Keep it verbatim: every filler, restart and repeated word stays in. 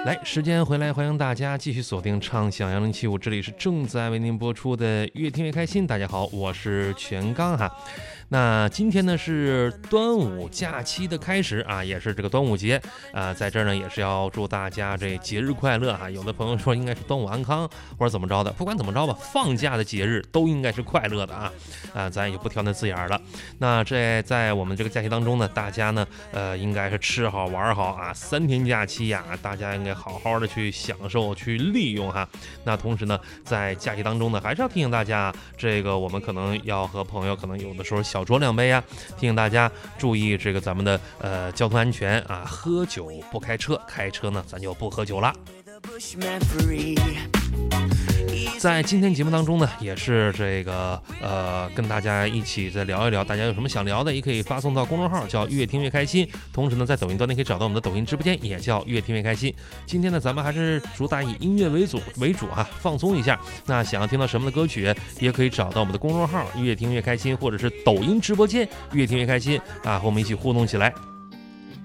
来，时间回来，欢迎大家继续锁定畅享幺零七五，这里是正在为您播出的越听越开心。大家好，我是全刚哈。那今天呢是端午假期的开始啊，也是这个端午节啊，在这儿呢也是要祝大家这节日快乐啊。有的朋友说应该是端午安康或者怎么着的，不管怎么着吧，放假的节日都应该是快乐的啊啊，咱也不挑那字眼了。那这在我们这个假期当中呢，大家呢呃应该是吃好玩好啊，三天假期呀、啊，大家应该好好的去享受去利用哈。那同时呢，在假期当中呢，还是要提醒大家，这个我们可能要和朋友可能有的时候小酌两杯呀、啊，提醒大家注意这个咱们的呃交通安全啊，喝酒不开车，开车呢咱就不喝酒了。在今天节目当中呢，也是这个呃跟大家一起再聊一聊，大家有什么想聊的，也可以发送到公众号叫越听越开心。同时呢，在抖音端内可以找到我们的抖音直播间，也叫越听越开心。今天呢，咱们还是主打以音乐为主为主哈、啊，放松一下。那想要听到什么的歌曲，也可以找到我们的公众号越听越开心，或者是抖音直播间越听越开心啊，和我们一起互动起来。